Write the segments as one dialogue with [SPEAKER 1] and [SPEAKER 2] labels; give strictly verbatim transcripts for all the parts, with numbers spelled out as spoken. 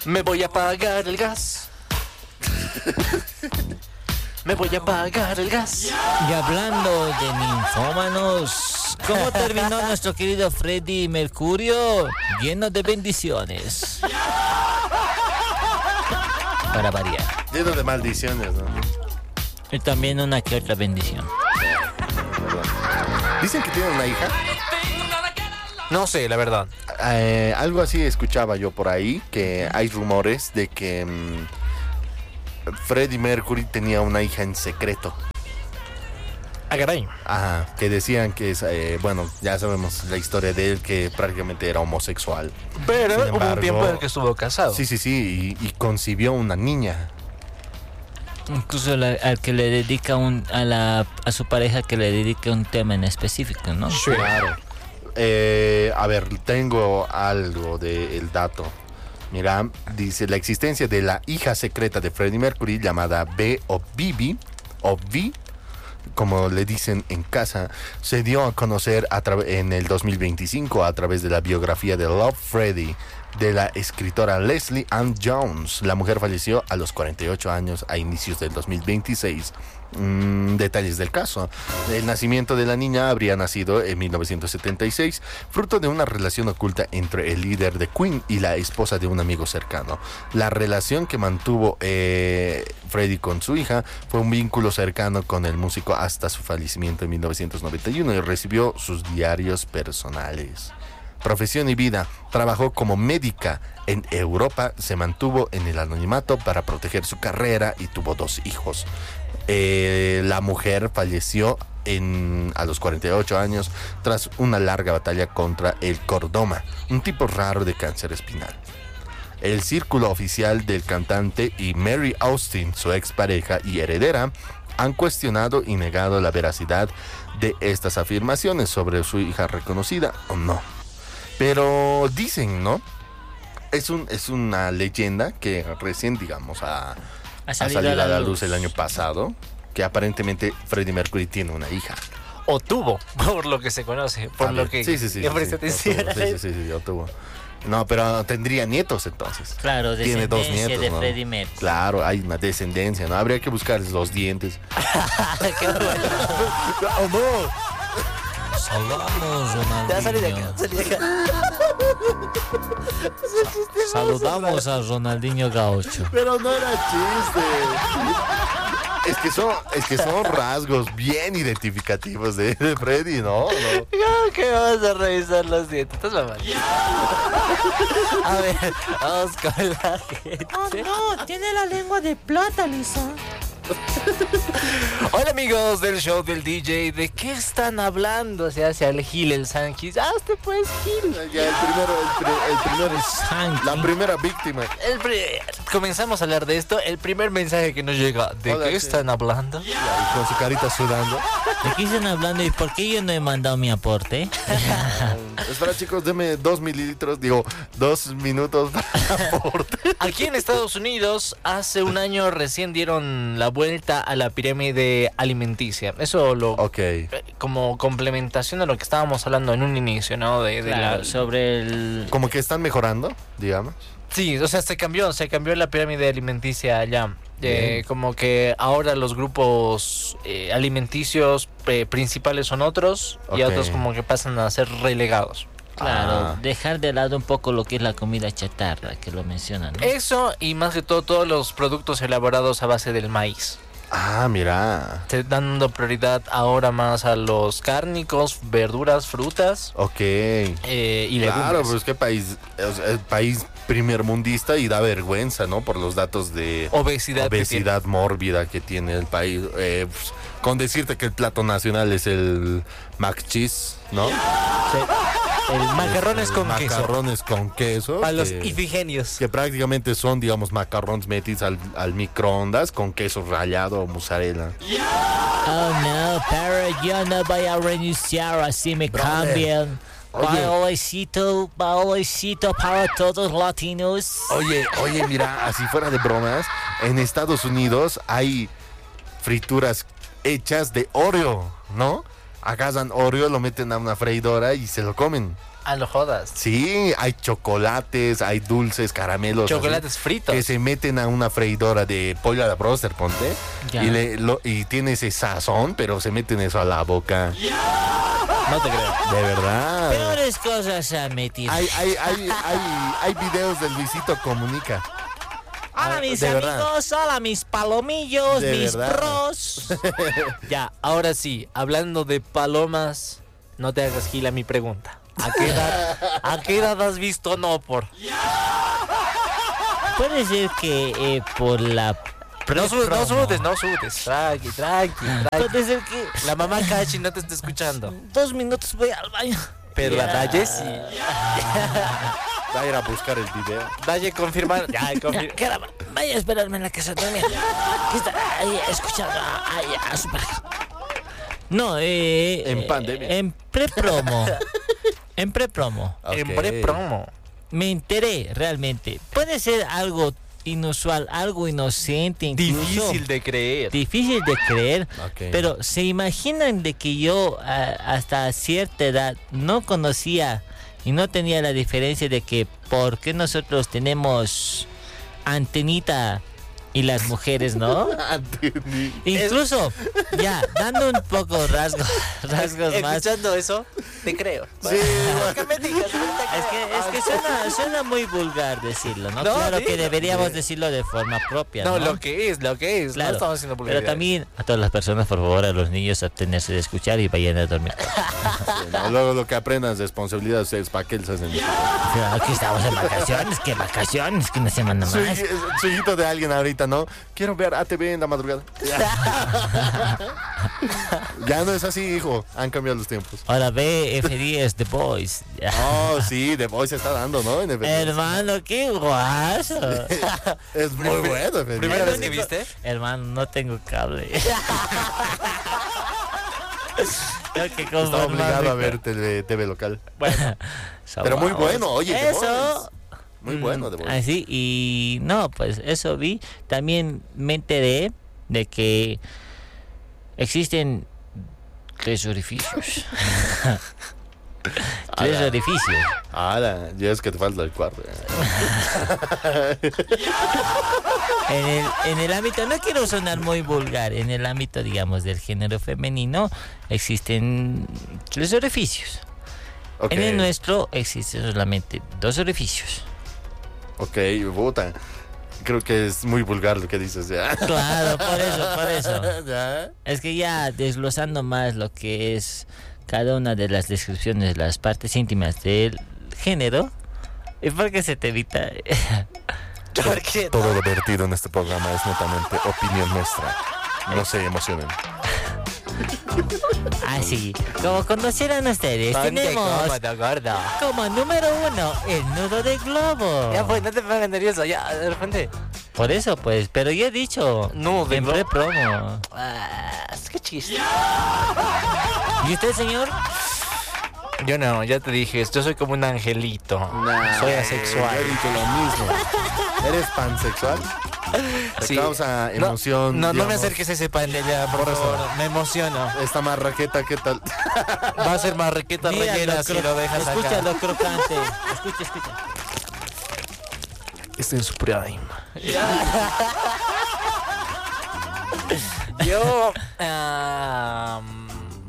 [SPEAKER 1] Me voy a pagar el gas. Me voy a pagar el gas.
[SPEAKER 2] Y hablando de ninfómanos, ¿cómo terminó nuestro querido Freddie Mercurio? Lleno de bendiciones. Para variar.
[SPEAKER 3] Lleno de maldiciones, ¿no?
[SPEAKER 2] Y también una que otra bendición.
[SPEAKER 3] Dicen que tiene una hija.
[SPEAKER 1] No sé, la verdad.
[SPEAKER 3] Eh, algo así escuchaba yo por ahí, que hay rumores de que um, Freddie Mercury tenía una hija en secreto.
[SPEAKER 1] Ah, caray.
[SPEAKER 3] Ajá, que decían que es, eh, bueno, ya sabemos la historia de él, que prácticamente era homosexual.
[SPEAKER 1] Pero
[SPEAKER 3] Sin
[SPEAKER 1] hubo
[SPEAKER 3] embargo,
[SPEAKER 1] un tiempo en el que estuvo casado.
[SPEAKER 3] Sí, sí, sí, y, y concibió una niña.
[SPEAKER 2] Incluso la, al que le dedica un, a, la, a su pareja que le dedica un tema en específico, ¿no?
[SPEAKER 3] Sí. Claro. Eh, a ver, tengo algo del dato. Mira, dice la existencia de la hija secreta de Freddie Mercury llamada B o Bibi, o V, como le dicen en casa, se dio a conocer a tra- en el dos mil veinticinco a través de la biografía de Love Freddie de la escritora Leslie Ann Jones. La mujer falleció a los cuarenta y ocho años a inicios del dos mil veintiséis. Mm, detalles del caso. El nacimiento de la niña habría nacido en mil novecientos setenta y seis, fruto de una relación oculta entre el líder de Queen y la esposa de un amigo cercano. La relación que mantuvo eh, Freddie con su hija fue un vínculo cercano con el músico hasta su fallecimiento en mil novecientos noventa y uno y recibió sus diarios personales. Profesión y vida. Trabajó como médica en Europa, se mantuvo en el anonimato para proteger su carrera y tuvo dos hijos. Eh, la mujer falleció en, a los cuarenta y ocho años tras una larga batalla contra el cordoma, un tipo raro de cáncer espinal. El círculo oficial del cantante y Mary Austin, su expareja y heredera, han cuestionado y negado la veracidad de estas afirmaciones sobre su hija reconocida o no. Pero dicen, ¿no? Es, un, es una leyenda que recién, digamos, ha, ha salido a la, la luz. luz el año pasado, que aparentemente Freddie Mercury tiene una hija.
[SPEAKER 1] O tuvo, por lo que se conoce, por
[SPEAKER 3] A
[SPEAKER 1] lo
[SPEAKER 3] ver,
[SPEAKER 1] que
[SPEAKER 3] sí, sí, sí,
[SPEAKER 1] le presta
[SPEAKER 3] sí, sí,
[SPEAKER 1] atención.
[SPEAKER 3] sí, sí, sí, sí, yo tuvo. No, pero tendría nietos entonces.
[SPEAKER 2] Claro,
[SPEAKER 3] tiene dos nietos,
[SPEAKER 2] de
[SPEAKER 3] ¿no?
[SPEAKER 2] Freddie Mercury.
[SPEAKER 3] Claro, hay una descendencia, ¿no? Habría que buscar los dientes.
[SPEAKER 1] Qué bueno.
[SPEAKER 3] ¡Oh, no!
[SPEAKER 2] Saludamos, Ronaldinho.
[SPEAKER 1] Ya salí de acá, salí de acá.
[SPEAKER 2] Saludamos a Ronaldinho Gaucho.
[SPEAKER 3] Pero no era chiste. Es que son, es que son rasgos bien identificativos de, de Freddie, ¿no? ¿no?
[SPEAKER 1] ¿Cómo que vamos a revisar los dientes? Estás mamando. A ver, vamos con la gente.
[SPEAKER 4] Oh no, tiene la lengua de plata, Lisa.
[SPEAKER 1] Hola amigos del show del D J, ¿de qué están hablando? Se hace el Gil, el Sankis. Ah, usted pues Gil.
[SPEAKER 3] Ya el primero, el, pri- el primero,
[SPEAKER 2] Sanky.
[SPEAKER 3] la primera víctima.
[SPEAKER 1] El pri- Comenzamos a hablar de esto. El primer mensaje que nos llega, ¿de
[SPEAKER 3] Hola,
[SPEAKER 1] qué
[SPEAKER 3] sí.
[SPEAKER 1] están hablando?
[SPEAKER 3] Y con su carita sudando.
[SPEAKER 2] ¿De qué están hablando y por qué yo no he mandado mi aporte?
[SPEAKER 3] Espera, chicos, deme dos mililitros, digo, dos minutos para aporte.
[SPEAKER 1] Aquí en Estados Unidos, hace un año recién dieron la vuelta a la pirámide alimenticia. Eso lo
[SPEAKER 3] Ok.
[SPEAKER 1] eh, como complementación a lo que estábamos hablando en un inicio, ¿no? De, de
[SPEAKER 2] Claro,
[SPEAKER 1] la...
[SPEAKER 2] sobre el...
[SPEAKER 3] Como que están mejorando, digamos.
[SPEAKER 1] Sí, o sea, se cambió, se cambió la pirámide alimenticia allá. Eh,
[SPEAKER 3] Bien.
[SPEAKER 1] como que ahora los grupos eh, alimenticios eh, principales son otros y
[SPEAKER 3] Ok.
[SPEAKER 1] otros como que pasan a ser relegados.
[SPEAKER 2] Claro,
[SPEAKER 3] Ah.
[SPEAKER 2] dejar de lado un poco lo que es la comida chatarra, que lo mencionan, ¿no?
[SPEAKER 1] Eso y más que todo todos los productos elaborados a base del maíz.
[SPEAKER 3] Ah, mira.
[SPEAKER 1] Se dando prioridad ahora más a los cárnicos, verduras, frutas
[SPEAKER 3] Ok.
[SPEAKER 1] eh, y legumbres.
[SPEAKER 3] Claro, pues qué país, o sea, el país primermundista y da vergüenza, ¿no? Por los datos de
[SPEAKER 1] Obesidad. que
[SPEAKER 3] obesidad mórbida que tiene el país. Eh, pues, con decirte que el plato nacional es el mac cheese, ¿no?
[SPEAKER 1] tiene. Sí. El macarrones
[SPEAKER 3] El
[SPEAKER 1] con queso.
[SPEAKER 3] Macarrones con queso.
[SPEAKER 1] Para los
[SPEAKER 3] que-
[SPEAKER 1] ifigenios.
[SPEAKER 3] que prácticamente son, digamos, macarrones metidos al, al microondas con queso rallado o mozzarella.
[SPEAKER 2] Oh no, pero yo no voy a renunciar, así me
[SPEAKER 3] Brother.
[SPEAKER 2] cambian.
[SPEAKER 3] Oye.
[SPEAKER 2] Bailecito, bailecito para todos latinos.
[SPEAKER 3] Oye, oye, mira, así fuera de bromas, en Estados Unidos hay frituras hechas de Oreo, ¿no? Agarran Oreo, lo meten a una freidora y se lo comen.
[SPEAKER 1] Ah, lo jodas.
[SPEAKER 3] Sí, hay chocolates, hay dulces, caramelos.
[SPEAKER 1] Chocolates
[SPEAKER 3] así,
[SPEAKER 1] fritos.
[SPEAKER 3] que se meten a una freidora de pollo a la broster, ponte.
[SPEAKER 2] Ya.
[SPEAKER 3] Y, le, lo, y tiene ese sazón, pero se meten eso a la boca.
[SPEAKER 1] No te creo.
[SPEAKER 3] De verdad.
[SPEAKER 2] Peores cosas se han metido.
[SPEAKER 3] Hay, hay, hay, hay, hay videos del Luisito Comunica.
[SPEAKER 2] Hola mis
[SPEAKER 3] de
[SPEAKER 2] amigos,
[SPEAKER 3] verdad.
[SPEAKER 2] hola mis palomillos,
[SPEAKER 3] De
[SPEAKER 2] mis
[SPEAKER 3] verdad.
[SPEAKER 2] pros.
[SPEAKER 1] Ya, ahora sí, hablando de palomas, no te hagas gila mi pregunta. ¿A qué edad, a qué edad has visto no por?
[SPEAKER 2] Puede ser que eh, por la...
[SPEAKER 1] No, su- no
[SPEAKER 2] promo.
[SPEAKER 1] sudes, no sudes. Tranqui, tranqui, tranqui.
[SPEAKER 2] Puede ser que
[SPEAKER 1] La mamá Cachi no te está escuchando.
[SPEAKER 2] dos minutos voy al baño.
[SPEAKER 1] Pero la
[SPEAKER 2] Ya.
[SPEAKER 1] Daye sí.
[SPEAKER 3] Va a ir a buscar el video.
[SPEAKER 1] Daye confirmar. Ya, confir-
[SPEAKER 2] ¿Qué era? Vaya a esperarme en la casa también. ¿Qué está ahí escuchando? Ay, a su pareja. No, eh...
[SPEAKER 3] En
[SPEAKER 2] eh,
[SPEAKER 3] pandemia.
[SPEAKER 2] En pre-promo. En pre-promo.
[SPEAKER 1] En
[SPEAKER 3] Ok.
[SPEAKER 1] pre-promo.
[SPEAKER 2] Me enteré realmente. Puede ser algo inusual, algo inocente, incluso
[SPEAKER 1] Difícil de creer.
[SPEAKER 2] difícil de creer.
[SPEAKER 3] Ok.
[SPEAKER 2] Pero se imaginan de que yo a- hasta cierta edad no conocía y no tenía la diferencia de que por qué nosotros tenemos antenita y las mujeres no.
[SPEAKER 3] Entendí.
[SPEAKER 2] Incluso ya dando un poco rasgos rasgos más.
[SPEAKER 1] Escuchando eso, te creo.
[SPEAKER 3] Sí,
[SPEAKER 1] Lo que me digas,
[SPEAKER 2] Es que, es que suena, suena muy vulgar decirlo, ¿no?
[SPEAKER 1] No,
[SPEAKER 2] claro que
[SPEAKER 1] dilo.
[SPEAKER 2] deberíamos decirlo de forma propia, ¿no?
[SPEAKER 1] No, lo que es, lo que es.
[SPEAKER 2] Claro.
[SPEAKER 1] No estamos haciendo
[SPEAKER 2] Pero
[SPEAKER 1] publicidad.
[SPEAKER 2] también a todas las personas, por favor, a los niños, abstenerse de escuchar y vayan a dormir.
[SPEAKER 3] No, luego lo que aprendas responsabilidad es para qué se hacen.
[SPEAKER 2] Aquí estamos en vacaciones, ¿qué vacaciones? Que una semana
[SPEAKER 3] Su,
[SPEAKER 2] más.
[SPEAKER 3] su hijito de alguien ahorita, ¿no? Quiero ver A T V en la madrugada. Ya no es así, hijo. Han cambiado los tiempos.
[SPEAKER 2] Ahora ve F diez The Boys.
[SPEAKER 3] Oh, sí, The Voice se está dando, ¿no? En F diez.
[SPEAKER 2] Hermano, qué guaso.
[SPEAKER 3] Es muy bueno, F diez.
[SPEAKER 1] ¿Primera
[SPEAKER 2] El
[SPEAKER 1] vez que
[SPEAKER 2] único-
[SPEAKER 1] viste?
[SPEAKER 2] Hermano, no tengo cable. Tengo que
[SPEAKER 3] Estaba
[SPEAKER 2] conformarme
[SPEAKER 3] obligado a
[SPEAKER 2] con-
[SPEAKER 3] ver tele- T V local.
[SPEAKER 2] Bueno,
[SPEAKER 3] Pero muy bueno, oye. The
[SPEAKER 2] Eso.
[SPEAKER 3] Voice. Muy bueno, The Voice.
[SPEAKER 2] Así, y no, pues eso vi. También me enteré de que existen tres orificios. Tres
[SPEAKER 3] Ala.
[SPEAKER 2] orificios.
[SPEAKER 3] Ahora, ya es que te falta el cuarto.
[SPEAKER 2] En el, en el ámbito, no quiero sonar muy vulgar, en el ámbito, digamos, del género femenino, existen tres orificios.
[SPEAKER 3] Ok,
[SPEAKER 2] En el nuestro existen solamente dos orificios.
[SPEAKER 3] ok, puta. Creo que es muy vulgar lo que dices. Ya.
[SPEAKER 2] Claro, por eso, por eso.
[SPEAKER 3] Ya.
[SPEAKER 2] Es que ya desglosando más lo que es cada una de las descripciones, las partes íntimas del género, es porque se te evita.
[SPEAKER 1] ¿Por qué?
[SPEAKER 3] Todo lo vertido en este programa es netamente opinión nuestra. No se emocionen.
[SPEAKER 2] Así, como conocieran ustedes,
[SPEAKER 1] Ponte
[SPEAKER 2] tenemos
[SPEAKER 1] cómodo, gordo.
[SPEAKER 2] como número uno el nudo de globo.
[SPEAKER 1] Ya pues, no te pongas nervioso, ya, de repente.
[SPEAKER 2] Por eso, pues, pero ya he dicho.
[SPEAKER 1] Nudo de
[SPEAKER 2] en
[SPEAKER 1] globo.
[SPEAKER 2] pre-promo.
[SPEAKER 1] Ah, es que chiste.
[SPEAKER 2] ¿Y usted, señor?
[SPEAKER 1] Yo no, ya te dije, yo soy como un angelito. Soy
[SPEAKER 3] Yo
[SPEAKER 1] asexual.
[SPEAKER 3] he dicho lo mismo. ¿Eres pansexual? Te
[SPEAKER 1] Sí.
[SPEAKER 3] causa
[SPEAKER 1] No,
[SPEAKER 3] emoción.
[SPEAKER 1] No, no me
[SPEAKER 3] digamos,
[SPEAKER 1] acerques a ese pandilla, por,
[SPEAKER 3] Por eso.
[SPEAKER 1] favor. Me emociono.
[SPEAKER 3] Esta marraqueta, ¿qué tal?
[SPEAKER 1] Va a ser marraqueta
[SPEAKER 2] Mira,
[SPEAKER 1] rellena
[SPEAKER 2] lo
[SPEAKER 1] si
[SPEAKER 2] cro-
[SPEAKER 1] lo dejas
[SPEAKER 2] escucha
[SPEAKER 1] acá.
[SPEAKER 2] lo crocante. Escucha, escucha.
[SPEAKER 1] Está en su prime. Yo... am,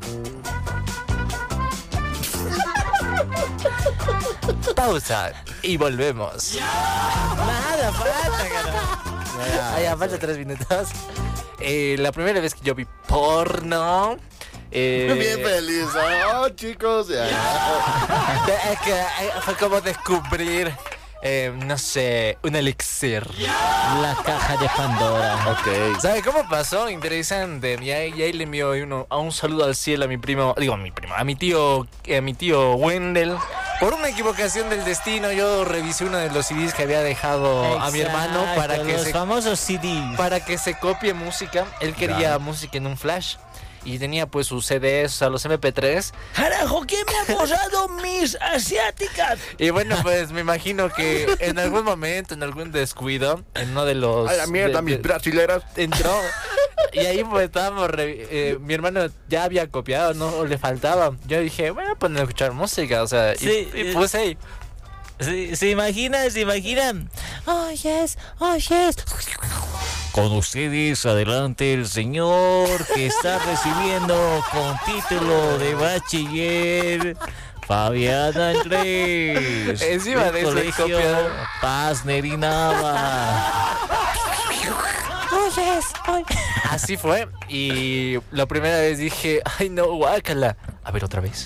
[SPEAKER 1] pausa y volvemos. Nada, falta, cara. Ay, ya, falta tres minutos. Eh, la primera vez que yo vi porno... eh,
[SPEAKER 3] Bien feliz. Oh, chicos. Ya.
[SPEAKER 1] Es que eh, fue como descubrir, eh, no sé, un elixir.
[SPEAKER 2] La caja de Pandora.
[SPEAKER 3] Ok.
[SPEAKER 1] ¿Sabe cómo pasó? Interesante. Y ahí, y ahí le envío uno, a un saludo al cielo a mi primo, digo a mi primo, a mi tío, a mi tío Wendell. Por una equivocación del destino, yo revisé uno de los C Ds que había dejado a mi hermano para
[SPEAKER 2] Exacto,
[SPEAKER 1] que
[SPEAKER 2] los
[SPEAKER 1] se
[SPEAKER 2] famosos C Ds.
[SPEAKER 1] para que se copie música. Él quería
[SPEAKER 3] Ya.
[SPEAKER 1] música en un flash. Y tenía pues sus C Ds, o sea, los M P tres.
[SPEAKER 2] ¡Carajo, quién me ha posado mis asiáticas!
[SPEAKER 1] Y bueno, pues me imagino que en algún momento, en algún descuido, en uno de los...
[SPEAKER 3] A la mierda,
[SPEAKER 1] de-
[SPEAKER 3] mis
[SPEAKER 1] de-
[SPEAKER 3] brasileras.
[SPEAKER 1] entró, y ahí pues estábamos, re- eh, mi hermano ya había copiado, no o le faltaba. Yo dije, bueno, pues a escuchar música, o sea, y,
[SPEAKER 2] Sí,
[SPEAKER 1] y puse ahí.
[SPEAKER 2] ¿Se, se imaginan? ¿Se imaginan?
[SPEAKER 4] Oh, yes, oh, yes.
[SPEAKER 2] Con ustedes, adelante el señor que está recibiendo con título de bachiller, Fabián Andrés.
[SPEAKER 1] Encima
[SPEAKER 2] del
[SPEAKER 1] de eso,
[SPEAKER 2] colegio
[SPEAKER 1] copiado.
[SPEAKER 2] Paz Nerinaba.
[SPEAKER 4] Oh, yes, oh, yes.
[SPEAKER 1] Así fue. Y la primera vez dije, ay no, guácala. A ver, otra vez.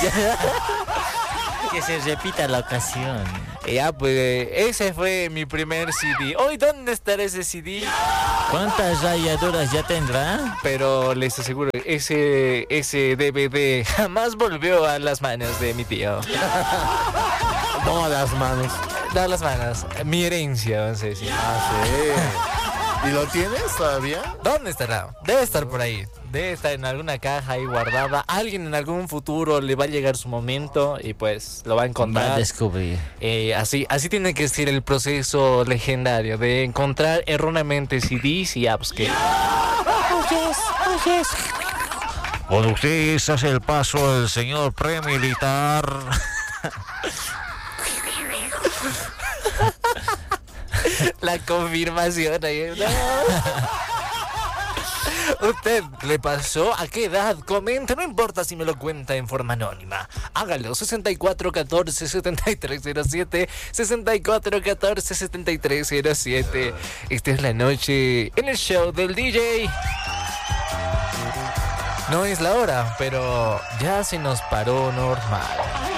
[SPEAKER 2] Que se repita la ocasión.
[SPEAKER 1] Y ya, pues, ese fue mi primer C D. Hoy, ¿dónde estará ese C D?
[SPEAKER 2] ¿Cuántas rayaduras ya tendrá?
[SPEAKER 1] Pero les aseguro, ese, ese D V D jamás volvió a las manos de mi tío.
[SPEAKER 3] No, las manos.
[SPEAKER 1] No, a las manos. Mi herencia, vamos a decir.
[SPEAKER 3] Ah, sí. ¿Y lo tienes todavía?
[SPEAKER 1] ¿Dónde estará? Debe estar por ahí. Debe estar en alguna caja ahí guardada. Alguien en algún futuro le va a llegar su momento y pues lo va a
[SPEAKER 2] Va a
[SPEAKER 1] encontrar.
[SPEAKER 2] descubrir.
[SPEAKER 1] Eh, así, así tiene que ser el proceso legendario de encontrar erróneamente C Ds y apps que...
[SPEAKER 4] Oh, yes, oh, yes.
[SPEAKER 2] Con ustedes hace el paso el señor premilitar.
[SPEAKER 1] La confirmación ahí. No. ¿Usted le pasó? ¿A qué edad? Comente, no importa si me lo cuenta en forma anónima. Hágalo, sesenta y cuatro catorce setenta y tres cero siete, sesenta y cuatro catorce setenta y tres cero siete. Esta es la noche en el show del D J. No es la hora, pero ya se nos paró normal.